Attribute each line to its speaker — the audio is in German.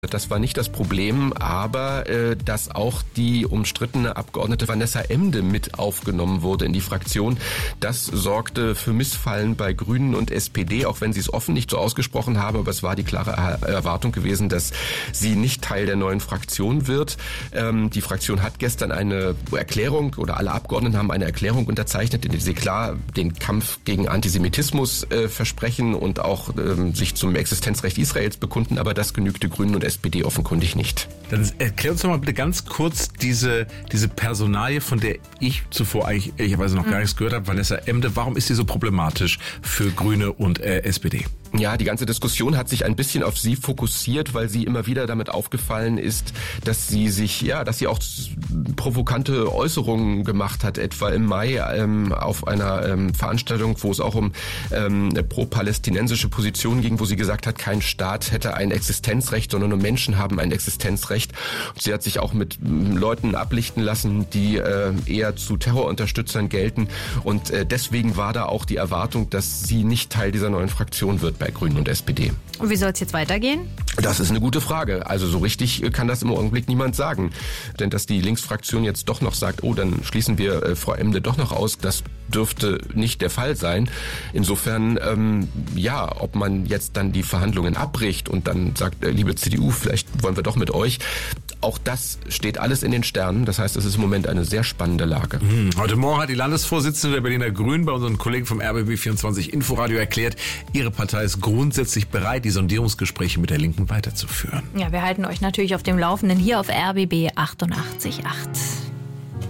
Speaker 1: Das war nicht das Problem, aber dass auch die umstrittene Abgeordnete Vanessa Emde mit aufgenommen wurde in die Fraktion, das sorgte für Missfallen bei Grünen und SPD, auch wenn sie es offen nicht so ausgesprochen haben, aber es war die klare Erwartung gewesen, dass sie nicht Teil der neuen Fraktion wird. Die Fraktion hat gestern eine Erklärung, oder alle Abgeordneten haben eine Erklärung unterzeichnet, in der sie klar den Kampf gegen Antisemitismus versprechen und auch sich zum Existenzrecht Israels bekunden, aber das genügte Grünen und SPD offenkundig nicht.
Speaker 2: Dann erklär uns doch mal bitte ganz kurz diese Personalie, von der ich zuvor eigentlich ehrlicherweise noch gar nichts gehört habe, Vanessa Emde. Warum ist sie so problematisch für Grüne und SPD?
Speaker 1: Ja, die ganze Diskussion hat sich ein bisschen auf sie fokussiert, weil sie immer wieder damit aufgefallen ist, dass sie auch provokante Äußerungen gemacht hat, etwa im Mai auf einer Veranstaltung, wo es auch um eine pro-palästinensische Position ging, wo sie gesagt hat, kein Staat hätte ein Existenzrecht, sondern nur Menschen haben ein Existenzrecht. Und sie hat sich auch mit Leuten ablichten lassen, die eher zu Terrorunterstützern gelten. Und deswegen war da auch die Erwartung, dass sie nicht Teil dieser neuen Fraktion wird bei Grünen und SPD.
Speaker 3: Und wie soll es jetzt weitergehen?
Speaker 1: Das ist eine gute Frage. Also so richtig kann das im Augenblick niemand sagen. Denn dass die Linksfraktion jetzt doch noch sagt, oh, dann schließen wir Frau Emde doch noch aus, das dürfte nicht der Fall sein. Insofern, ob man jetzt dann die Verhandlungen abbricht und dann sagt, liebe CDU, vielleicht wollen wir doch mit euch. Auch das steht alles in den Sternen. Das heißt, es ist im Moment eine sehr spannende Lage.
Speaker 2: Heute Morgen hat die Landesvorsitzende der Berliner Grünen bei unseren Kollegen vom RBB24 Inforadio erklärt, ihre Partei ist grundsätzlich bereit, die Sondierungsgespräche mit der Linken weiterzuführen.
Speaker 3: Ja, wir halten euch natürlich auf dem Laufenden hier auf RBB 88.8.